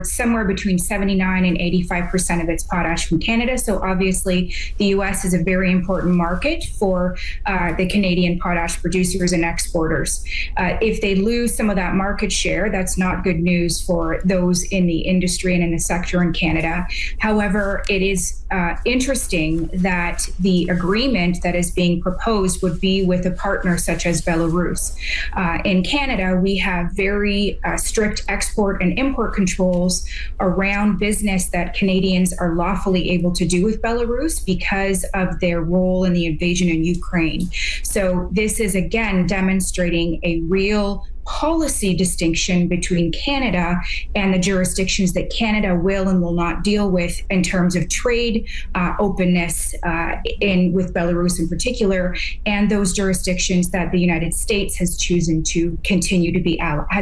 somewhere between 79 and 85% of its potash from Canada. So obviously, the U.S. is a very important market for the Canadian potash producers and exporters. If they lose some of that market share, that's not good news for those in the industry and in the sector in Canada. However, it is interesting that the agreement that is being proposed would be with a partner such as Belarus. In Canada, we have very strict export and import controls around business that Canadians are lawfully able to do with Belarus because of their role in the invasion in Ukraine. So this is again demonstrating a real policy distinction between Canada and the jurisdictions that Canada will and will not deal with in terms of trade openness with Belarus in particular, and those jurisdictions that the United States has chosen to continue to be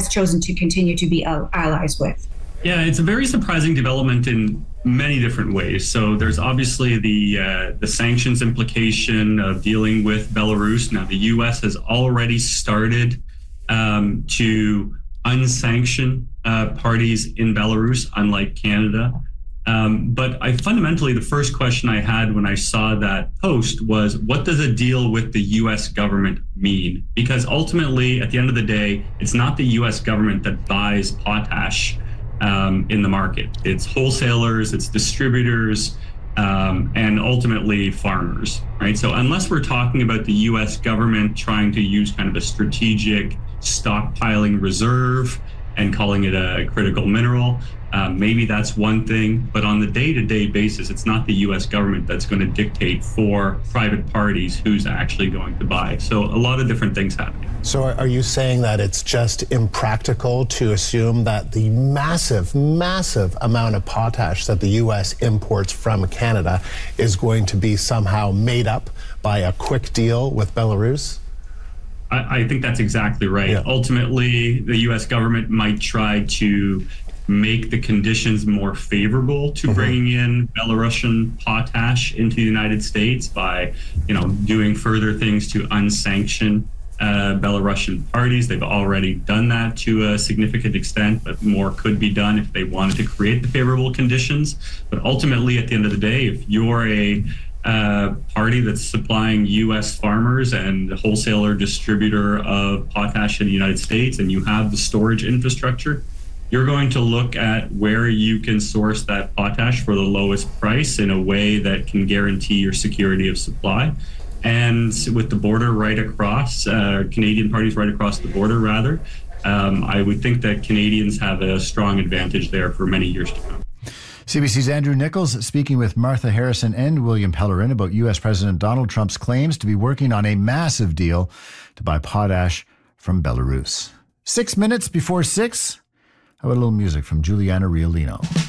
allies with. Yeah, it's a very surprising development in many different ways. So there's obviously the sanctions implication of dealing with Belarus. Now, the U.S. has already started to unsanction parties in Belarus, unlike Canada. But fundamentally, the first question I had when I saw that post was, what does a deal with the U.S. government mean? Because ultimately, at the end of the day, it's not the U.S. government that buys potash in the market. It's wholesalers, it's distributors, and ultimately farmers, right? So unless we're talking about the U.S. government trying to use kind of a strategic stockpiling reserve and calling it a critical mineral, maybe that's one thing. But on the day-to-day basis, it's not the U.S. government that's going to dictate for private parties who's actually going to buy. So a lot of different things happening. So are you saying that it's just impractical to assume that the massive, massive amount of potash that the U.S. imports from Canada is going to be somehow made up by a quick deal with Belarus? I think that's exactly right. Yeah. Ultimately, the U.S. government might try to make the conditions more favorable to bringing in Belarusian potash into the United States by, doing further things to unsanction Belarusian parties. They've already done that to a significant extent, but more could be done if they wanted to create the favorable conditions. But ultimately, at the end of the day, if you're a party that's supplying U.S. farmers and wholesaler distributor of potash in the United States, and you have the storage infrastructure, you're going to look at where you can source that potash for the lowest price in a way that can guarantee your security of supply. And with the border right across, Canadian parties right across the border, rather, I would think that Canadians have a strong advantage there for many years to come. CBC's Andrew Nichols speaking with Martha Harrison and William Pellerin about U.S. President Donald Trump's claims to be working on a massive deal to buy potash from Belarus. 6 minutes before 6, how about a little music from Juliana Riolino?